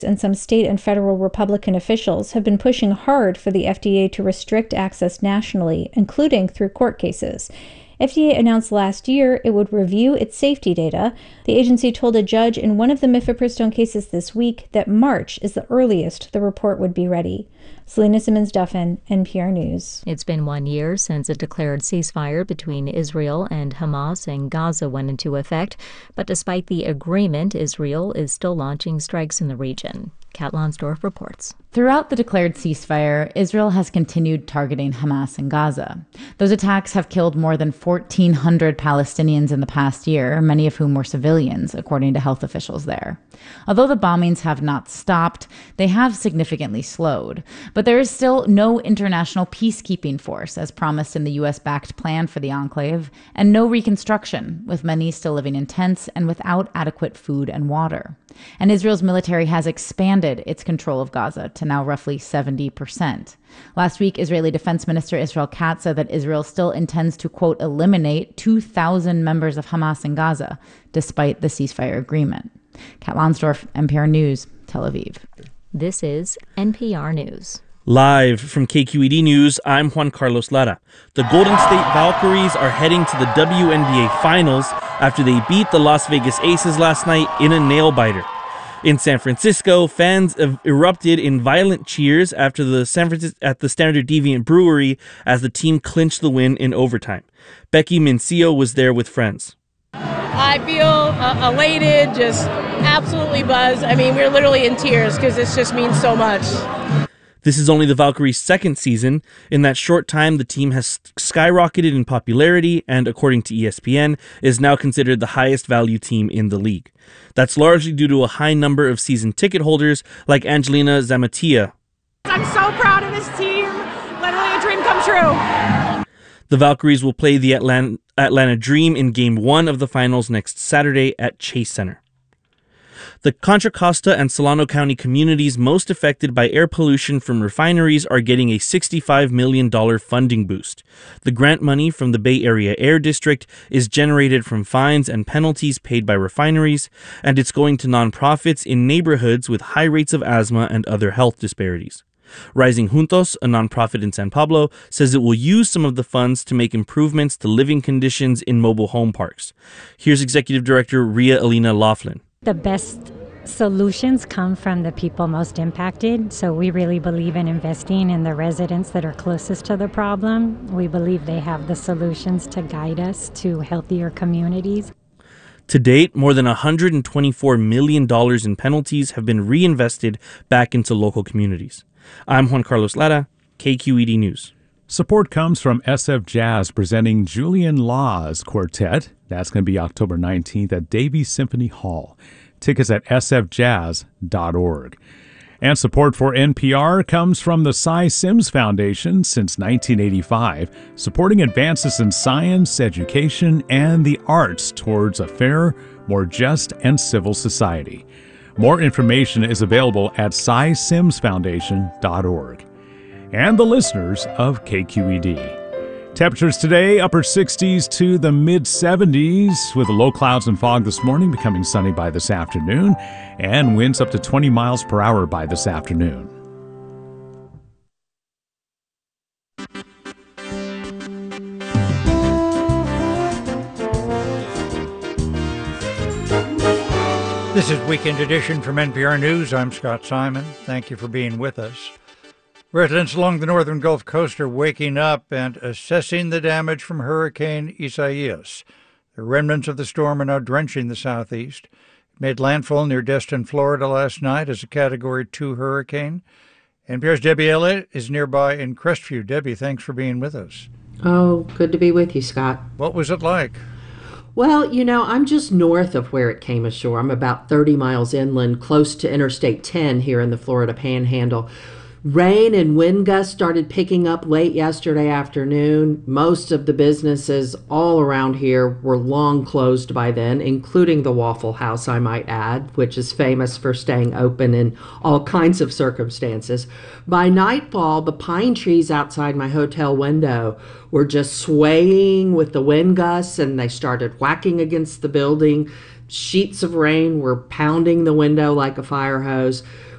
And some state and federal Republican officials have been pushing hard for the FDA to restrict access nationally, including through court cases. FDA announced last year it would review its safety data. The agency told a judge in one of the mifepristone cases this week that March is the earliest the report would be ready. Selena Simmons-Duffin, NPR News. It's been 1 year since a declared ceasefire between Israel and Hamas in Gaza went into effect. But despite the agreement, Israel is still launching strikes in the region. Kat Lonsdorf reports. Throughout the declared ceasefire, Israel has continued targeting Hamas in Gaza. Those attacks have killed more than 1,400 Palestinians in the past year, many of whom were civilians, according to health officials there. Although the bombings have not stopped, they have significantly slowed. But there is still no international peacekeeping force, as promised in the U.S.-backed plan for the enclave, and no reconstruction, with many still living in tents and without adequate food and water. And Israel's military has expanded its control of Gaza to now roughly 70%. Last week, Israeli Defense Minister Israel Katz said that Israel still intends to, quote, eliminate 2,000 members of Hamas in Gaza, despite the ceasefire agreement. Kat Lonsdorf, NPR News, Tel Aviv. This is NPR News. Live from KQED News, I'm Juan Carlos Lara. The Golden State Valkyries are heading to the WNBA Finals after they beat the Las Vegas Aces last night in a nail-biter. In San Francisco, fans have erupted in violent cheers after at the Standard Deviant Brewery as the team clinched the win in overtime. Becky Mincio was there with friends. I feel elated, just absolutely buzzed. I mean, we're literally in tears because this just means so much. This is only the Valkyries' second season. In that short time, the team has skyrocketed in popularity and, according to ESPN, is now considered the highest value team in the league. That's largely due to a high number of season ticket holders like Angelina Zamatia. I'm so proud of this team. Literally a dream come true. The Valkyries will play the Atlanta Dream in Game 1 of the finals next Saturday at Chase Center. The Contra Costa and Solano County communities most affected by air pollution from refineries are getting a $65 million funding boost. The grant money from the Bay Area Air District is generated from fines and penalties paid by refineries, and it's going to nonprofits in neighborhoods with high rates of asthma and other health disparities. Rising Juntos, a nonprofit in San Pablo, says it will use some of the funds to make improvements to living conditions in mobile home parks. Here's Executive Director Ria Alina Laughlin. The best solutions come from the people most impacted, so we really believe in investing in the residents that are closest to the problem. We believe they have the solutions to guide us to healthier communities. To date, more than $124 million in penalties have been reinvested back into local communities. I'm Juan Carlos Lara, KQED News. Support comes from SF Jazz presenting Julian Law's Quartet. That's going to be October 19th at Davies Symphony Hall. Tickets at sfjazz.org. And support for NPR comes from the Cy Sims Foundation since 1985, supporting advances in science, education, and the arts towards a fairer, more just, and civil society. More information is available at cysimsfoundation.org. And the listeners of KQED. Temperatures today, upper 60s to the mid-70s, with low clouds and fog this morning, becoming sunny by this afternoon, and winds up to 20 miles per hour by this afternoon. This is Weekend Edition from NPR News. I'm Scott Simon. Thank you for being with us. Residents along the northern Gulf Coast are waking up and assessing the damage from Hurricane Isaias. The remnants of the storm are now drenching the southeast. It made landfall near Destin, Florida last night as a Category 2 hurricane. NPR's Debbie Elliott is nearby in Crestview. Debbie, thanks for being with us. Oh, good to be with you, Scott. What was it like? Well, I'm just north of where it came ashore. I'm about 30 miles inland, close to Interstate 10 here in the Florida Panhandle. Rain and wind gusts started picking up late yesterday afternoon. Most of the businesses all around here were long closed by then, including the Waffle House, I might add, which is famous for staying open in all kinds of circumstances. By nightfall, the pine trees outside my hotel window were just swaying with the wind gusts, and they started whacking against the building. Sheets of rain were pounding the window like a fire hose.